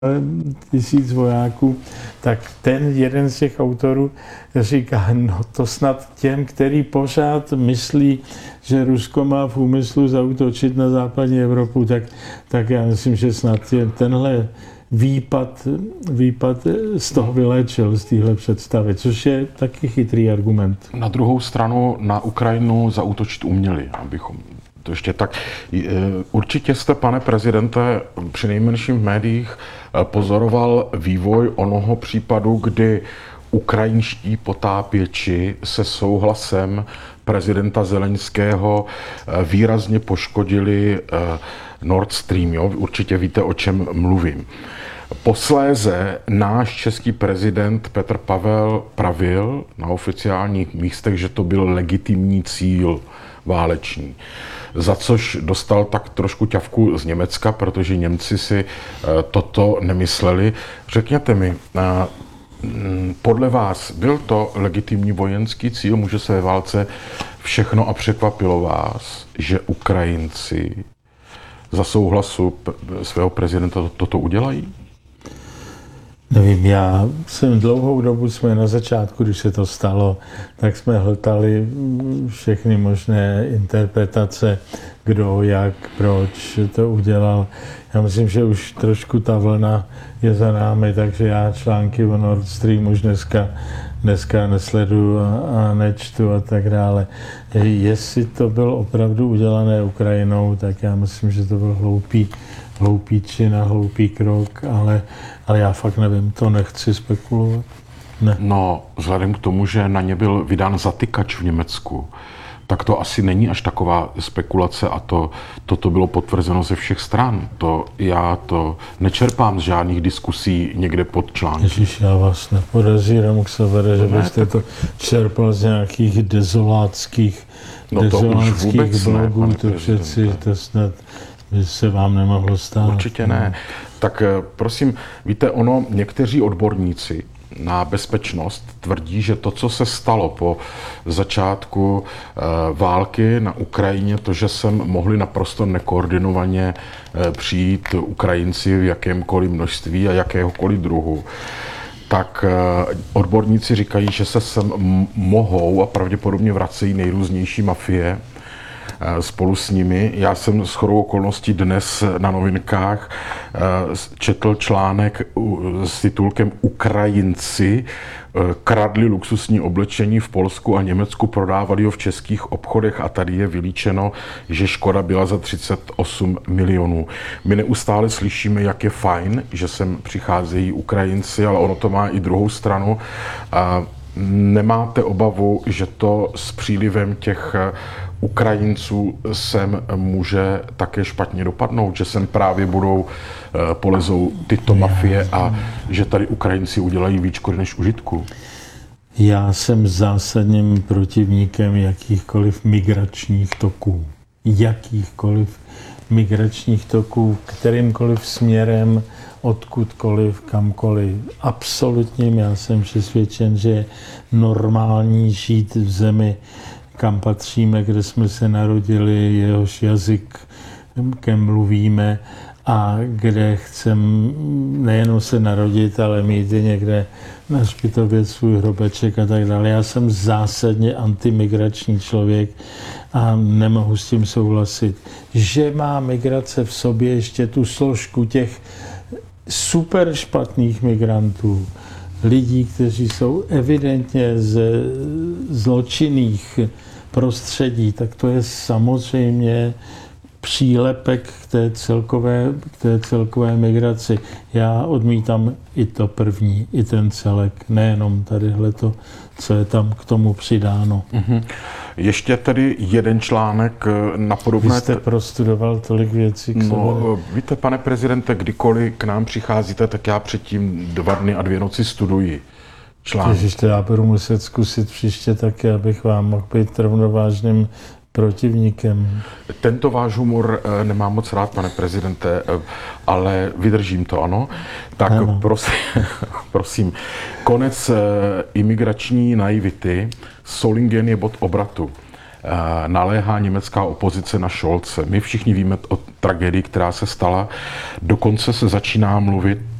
1000 vojáků, tak ten jeden z těch autorů říká, no to snad těm, který pořád myslí, že Rusko má v úmyslu zaútočit na západní Evropu, tak já myslím, že snad tenhle výpad z toho vyléčil, z téhle představy, což je taky chytrý argument. Na druhou stranu na Ukrajinu zaútočit uměli, abychom to ještě tak. Určitě jste, pane prezidente, při nejmenším v médiích pozoroval vývoj onoho případu, kdy ukrajinští potápěči se souhlasem prezidenta Zelenského výrazně poškodili Nord Stream. Jo? Určitě víte, o čem mluvím. Posléze náš český prezident Petr Pavel pravil na oficiálních místech, že to byl legitimní cíl válečný. Za což dostal tak trošku ťavku z Německa, protože Němci si toto nemysleli. Řekněte mi, podle vás byl to legitimní vojenský cíl? Může se ve válce všechno a překvapilo vás, že Ukrajinci za souhlasu svého prezidenta toto udělají? Nevím, já jsem dlouhou dobu, jsme na začátku, když se to stalo, tak jsme hltali všechny možné interpretace, kdo, jak, proč to udělal. Já myslím, že už trošku ta vlna je za námi, takže já články o Nord Stream už dneska nesleduju a nečtu a tak dále. Jestli to bylo opravdu udělané Ukrajinou, tak já myslím, že to byl hloupý čin a hloupý krok, ale já fakt nevím, to nechci spekulovat. Ne. No, vzhledem k tomu, že na ně byl vydán zatykač v Německu, tak to asi není až taková spekulace a toto bylo potvrzeno ze všech stran. Já to nečerpám z žádných diskusí někde pod články. Ježíš, já vás nepodezírám, Xavere, že byste to čerpal z nějakých dezolátských blogů, to přeci to snad by se vám nemohlo stát. Určitě ne. Tak prosím, víte, někteří odborníci na bezpečnost tvrdí, že to, co se stalo po začátku války na Ukrajině, to, že sem mohli naprosto nekoordinovaně přijít Ukrajinci v jakémkoliv množství a jakéhokoliv druhu, tak odborníci říkají, že se sem mohou a pravděpodobně vracejí nejrůznější mafie spolu s nimi. Já jsem shodou okolností dnes na Novinkách četl článek s titulkem Ukrajinci kradli luxusní oblečení v Polsku a Německu, prodávali ho v českých obchodech a tady je vylíčeno, že škoda byla za 38 milionů. My neustále slyšíme, jak je fajn, že sem přicházejí Ukrajinci, ale ono to má i druhou stranu. Nemáte obavu, že to s přílivem těch Ukrajinců sem může také špatně dopadnout, že sem právě polezou tyto mafie a že tady Ukrajinci udělají víc škody než užitku? Já jsem zásadním protivníkem jakýchkoliv migračních toků. Kterýmkoliv směrem, odkudkoliv, kamkoliv. Absolutním, já jsem přesvědčen, že je normální žít v zemi, kam patříme, kde jsme se narodili, jehož jazykem mluvíme a kde chceme nejenom se narodit, ale mít i někde na hřbitově svůj hrobeček a tak dále. Já jsem zásadně antimigrační člověk a nemohu s tím souhlasit. Že má migrace v sobě ještě tu složku těch super špatných migrantů, lidí, kteří jsou evidentně ze zločinných prostředí, tak to je samozřejmě přílepek k té celkové migraci. Já odmítám i to první, i ten celek, nejenom tadyhleto, co je tam k tomu přidáno. Mm-hmm. Ještě tedy jeden článek na podobné... Vy jste prostudoval tolik věcí k sobě. Víte, pane prezidente, kdykoliv k nám přicházíte, tak já předtím 2 dny a 2 noci studuji článek. Ježiš, to já budu muset zkusit příště taky, abych vám mohl být rovnovážným protivníkem. Tento váš humor nemám moc rád, pane prezidente, ale vydržím to, ano. Tak ano. Prosím, konec imigrační naivity. Solingen je bod obratu. Naléhá německá opozice na Scholze. My všichni víme o tragédii, která se stala. Dokonce se začíná mluvit